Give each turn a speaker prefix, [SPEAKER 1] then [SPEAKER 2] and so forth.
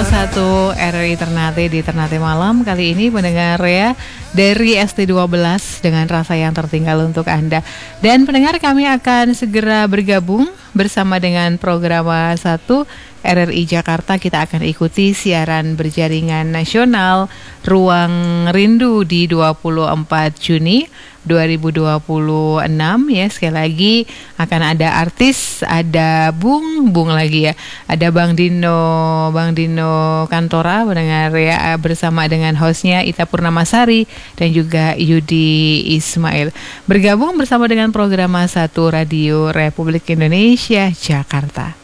[SPEAKER 1] 101 RRI Ternate di Ternate Malam. Kali ini pendengar ya, dari ST12 dengan rasa yang tertinggal untuk Anda. Dan pendengar, kami akan segera bergabung bersama dengan program 1 RRI Jakarta. Kita akan ikuti siaran berjaringan nasional Ruang Rindu di 24 Juni 2026 ya. Sekali lagi akan ada artis, ada Bung lagi ya. Ada Bang Dino Kantora mendengar ya, bersama dengan hostnya Ita Purnamasari dan juga Yudi Ismail. Bergabung bersama dengan program 1 Radio Republik Indonesia Jakarta.